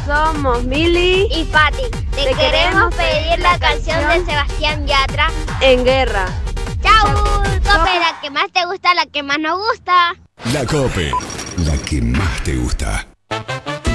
Somos Mili y Patti. Te queremos pedir la canción de Sebastián Yatra, En Guerra. ¡Chau! Cope, la que más te gusta, la que más nos gusta. La Cope, la que más te gusta.